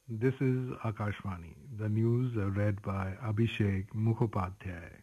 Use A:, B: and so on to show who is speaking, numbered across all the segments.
A: This is Akashvani. The news are read by Abhishek Mukhopadhyay.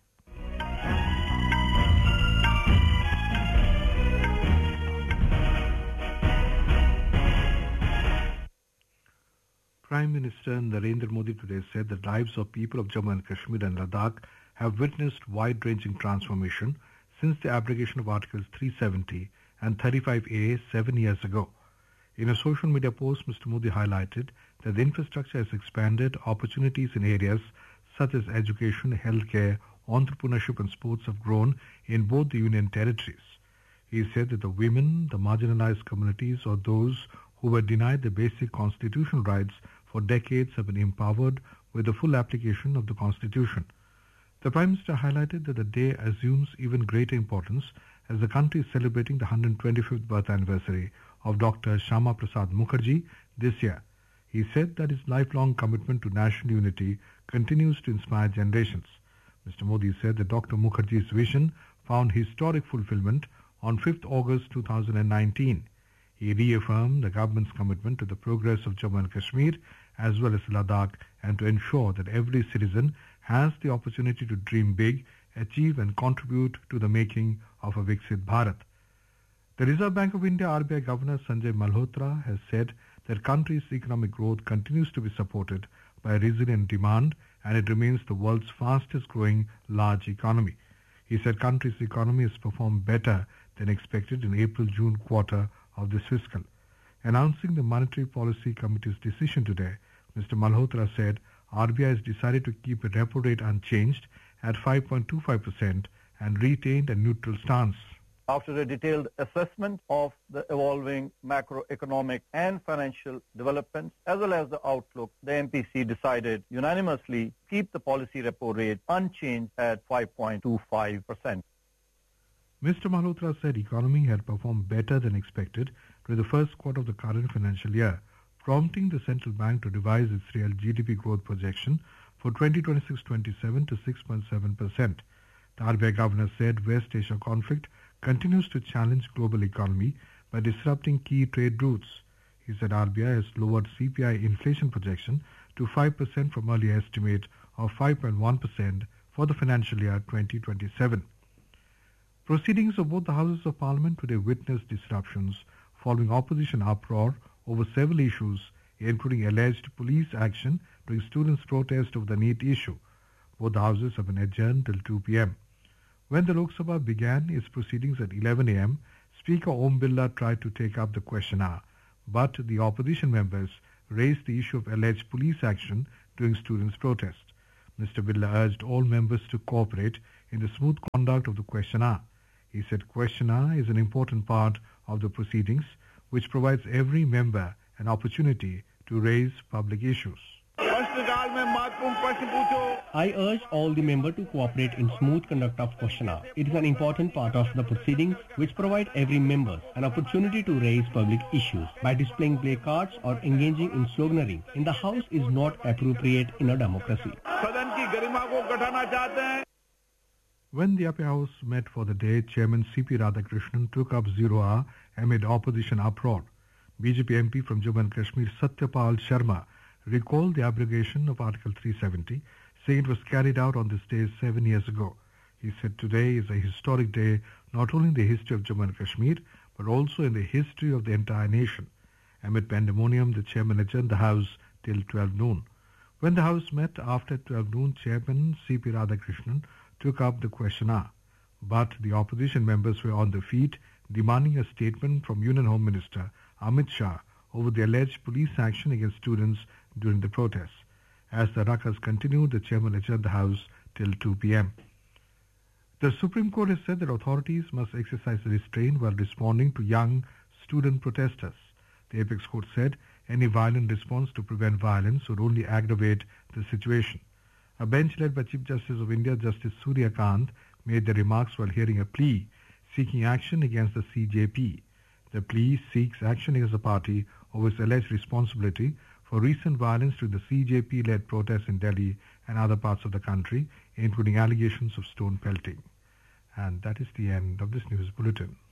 A: Prime Minister Narendra Modi today said the lives of people of Jammu and Kashmir and Ladakh have witnessed wide-ranging transformation since the abrogation of Articles 370 and 35A 7 years ago. In a social media post, Mr. Modi highlighted that the infrastructure has expanded, opportunities in areas such as education, healthcare, entrepreneurship and sports have grown in both the union territories. He said that the women, the marginalized communities or those who were denied the basic constitutional rights for decades have been empowered with the full application of the Constitution. The Prime Minister highlighted that the day assumes even greater importance as the country is celebrating the 125th birth anniversary of Dr. Shyama Prasad Mukherjee this year. He said that his lifelong commitment to national unity continues to inspire generations. Mr. Modi said that Dr. Mukherjee's vision found historic fulfillment on 5th August 2019. He reaffirmed the government's commitment to the progress of Jammu and Kashmir as well as Ladakh and to ensure that every citizen has the opportunity to dream big, achieve and contribute to the making of a Viksit Bharat. The Reserve Bank of India RBI Governor Sanjay Malhotra has said that country's economic growth continues to be supported by resilient demand and it remains the world's fastest growing large economy. He said country's economy has performed better than expected in April-June quarter of this fiscal. Announcing the Monetary Policy Committee's decision today, Mr. Malhotra said RBI has decided to keep the repo rate unchanged at 5.25% and retained a neutral stance.
B: After a detailed assessment of the evolving macroeconomic and financial developments as well as the outlook, the MPC decided unanimously to keep the policy repo rate unchanged at 5.25%.
A: Mr. Malhotra said economy had performed better than expected during the first quarter of the current financial year, prompting the central bank to revise its real GDP growth projection for 2026-27 to 6.7%. The RBI governor said West Asia conflict continues to challenge global economy by disrupting key trade routes. He said RBI has lowered CPI inflation projection to 5% from earlier estimate of 5.1% for the financial year 2027. Proceedings of both the Houses of Parliament today witnessed disruptions following opposition uproar over several issues, including alleged police action during students' protest over the NEET issue. Both the houses have been adjourned till 2 p.m. When the Lok Sabha began its proceedings at 11 a.m., Speaker Om Birla tried to take up the question hour, but the opposition members raised the issue of alleged police action during students' protest. Mr. Birla urged all members to cooperate in the smooth conduct of the question hour. He said question hour is an important part of the proceedings which provides every member an opportunity to raise public issues.
C: I urge all the members to cooperate in smooth conduct of question hour. It is an important part of the proceedings which provide every member an opportunity to raise public issues. By displaying placards or engaging in sloganeering in the House is not appropriate in a democracy.
A: When the upper house met for the day, Chairman C.P. Radhakrishnan took up zero hour amid opposition uproar. BJP MP from Jammu and Kashmir Satyapal Sharma recalled the abrogation of Article 370, saying it was carried out on this day 7 years ago. He said today is a historic day not only in the history of Jammu and Kashmir but also in the history of the entire nation. Amid pandemonium, the chairman adjourned the House till 12 noon. When the House met after 12 noon, Chairman C.P. Radhakrishnan took up the question hour. But the opposition members were on their feet demanding a statement from Union Home Minister Amit Shah over the alleged police action against students during the protests. As the ruckus continued, the chairman adjourned the House till 2 p.m. The Supreme Court has said that authorities must exercise restraint while responding to young student protesters. The Apex Court said any violent response to prevent violence would only aggravate the situation. A bench led by Chief Justice of India, Justice Surya Kant, made the remarks while hearing a plea seeking action against the CJP. The plea seeks action against the party over its alleged responsibility for recent violence during the CJP-led protests in Delhi and other parts of the country, including allegations of stone pelting. And that is the end of this news bulletin.